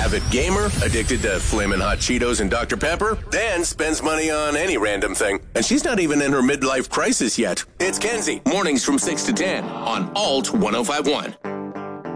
avid gamer, addicted to Flamin' Hot Cheetos and Dr. Pepper, then spends money on any random thing. And she's not even in her midlife crisis yet. It's Kenzie. Mornings from 6 to 10 on Alt 1051.